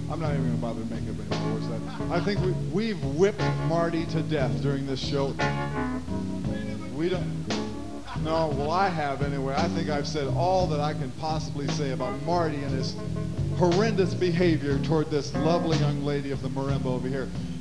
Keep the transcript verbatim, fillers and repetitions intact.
I'm not even going to bother to make up any worse. I, I think we, we've whipped Marty to death during this show. We don't... No, well, I have anyway. I think I've said all that I can possibly say about Marty and his horrendous behavior toward this lovely young lady of the marimba over here.